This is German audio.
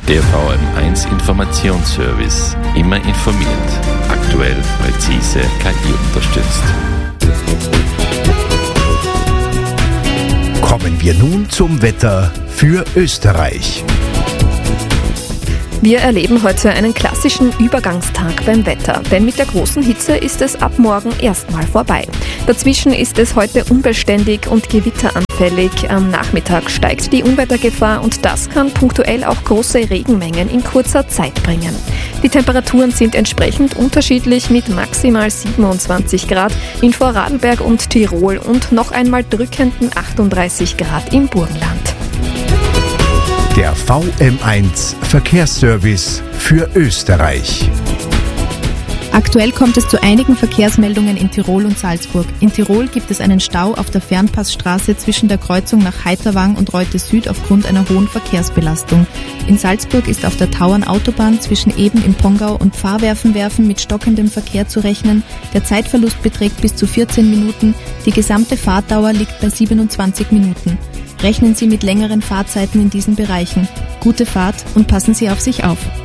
Der VM1 Informationsservice. Immer informiert. Aktuell, präzise, KI unterstützt. Kommen wir nun zum Wetter für Österreich. Wir erleben heute einen klassischen Übergangstag beim Wetter, denn mit der großen Hitze ist es ab morgen erstmal vorbei. Dazwischen ist es heute unbeständig und gewitteranfällig. Am Nachmittag steigt die Unwettergefahr und das kann punktuell auch große Regenmengen in kurzer Zeit bringen. Die Temperaturen sind entsprechend unterschiedlich mit maximal 27 Grad in Vorarlberg und Tirol und noch einmal drückenden 38 Grad im Burgenland. Der VM1 Verkehrsservice für Österreich. Aktuell kommt es zu einigen Verkehrsmeldungen in Tirol und Salzburg. In Tirol gibt es einen Stau auf der Fernpassstraße zwischen der Kreuzung nach Heiterwang und Reute Süd aufgrund einer hohen Verkehrsbelastung. In Salzburg ist auf der Tauernautobahn zwischen Eben im Pongau und Pfarrwerfen mit stockendem Verkehr zu rechnen. Der Zeitverlust beträgt bis zu 14 Minuten. Die gesamte Fahrtdauer liegt bei 27 Minuten. Rechnen Sie mit längeren Fahrzeiten in diesen Bereichen. Gute Fahrt und passen Sie auf sich auf.